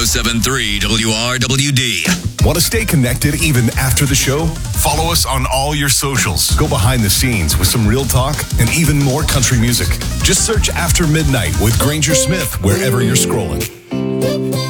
107.3 WRWD. Want to stay connected even after the show? Follow us on all your socials. Go behind the scenes with some real talk and even more country music. Just search After Midnight with Granger Smith wherever you're scrolling.